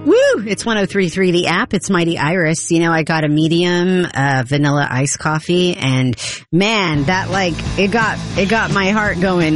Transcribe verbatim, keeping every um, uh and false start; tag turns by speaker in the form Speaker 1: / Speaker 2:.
Speaker 1: Woo! It's one oh three point three the app. It's Mighty Iris. You know, I got a medium uh, vanilla iced coffee, and man, that like it got it got my heart going.